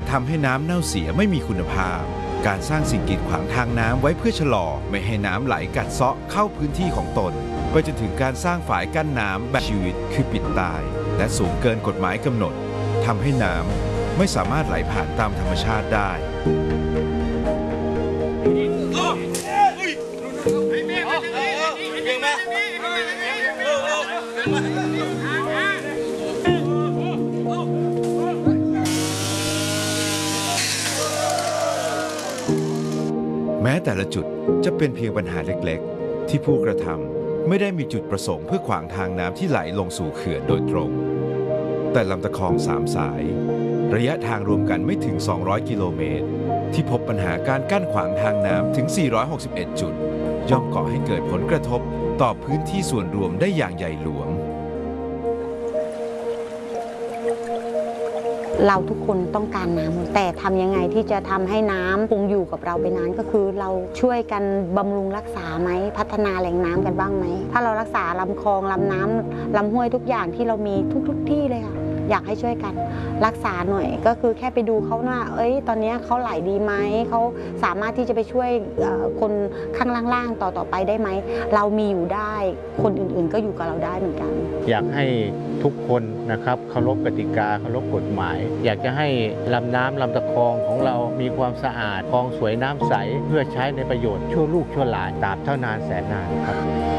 ทำให้น้ำเน่าเสียไม่มีคุณภาพการสร้างสิ่งกีดขวางทางน้ำไว้เพื่อชะลอไม่ให้น้ำไหลกัดเซาะเข้าพื้นที่ของตนไปจนถึงการสร้างฝายกั้นน้ำแบบชีวิตคือปิดตายและสูงเกินกฎหมายกำหนดทำให้น้ำไม่สามารถไหลผ่านตามธรรมชาติได้แม้แต่ละจุดจะเป็นเพียงปัญหาเล็กๆที่ผู้กระทำไม่ได้มีจุดประสงค์เพื่อขวางทางน้ำที่ไหลลงสู่เขื่อนโดยตรงแต่ลำตะคอง3 สายระยะทางรวมกันไม่ถึง200 กิโลเมตรที่พบปัญหาการกั้นขวางทางน้ำถึง461 จุดย่อมก่อให้เกิดผลกระทบต่อพื้นที่ส่วนรวมได้อย่างใหญ่หลวงเราทุกคนต้องการน้ำแต่ทำยังไงที่จะทำให้น้ำคงอยู่กับเราไปนานก็คือเราช่วยกันบำรุงรักษาไหมพัฒนาแหล่งน้ำกันบ้างไหมถ้าเรารักษาลำคลองลำน้ำลำห้วยทุกอย่างที่เรามีทุกที่เลยค่ะอยากให้ช่วยกันรักษาหน่อยก็คือแค่ไปดูเขาว่าตอนนี้เขาไหลดีไหมเขาสามารถที่จะไปช่วยคนข้างล่างๆต่อไปได้ไหมเรามีอยู่ได้คนอื่นๆก็อยู่กับเราได้เหมือนกันอยากให้ทุกคนนะครับเคารพกติกาเคารพกฎหมายอยากจะให้ลำน้ำลำตะคองของเรามีความสะอาดคลองสวยน้ำใสเพื่อใช้ในประโยชน์ชั่วลูกชั่วหลานตราบเท่านานแสนนานครับ